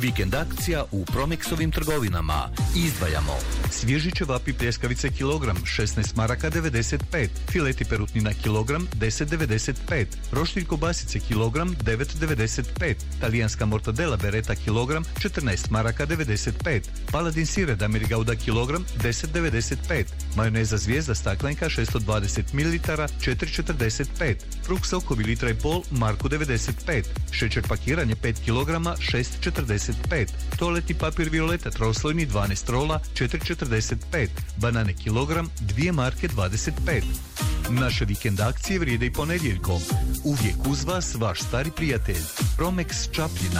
Vikend akcija u Promexovim trgovinama. Izdvajamo svježi ćevapi pljeskavice kilogram 16 maraka 95, fileti perutnina kilogram 10,95, roštilj kobasice kilogram 9,95, talijanska mortadela bereta kilogram 14 maraka 95, paladin sire damirgauda kilogram 10,95, majoneza zvijezda staklenka 620 ml 4,45, frukt sokovi litra i pol marku 95, šećer pakiranje 5 kg 6,45, toaletni papir violeta troslojni 12 rola 4,45, banane kilogram 2 marke 25. Naše vikend akcije vrijede i ponedjeljkom. Uvijek uz vas vaš stari prijatelj Promex Čapljina.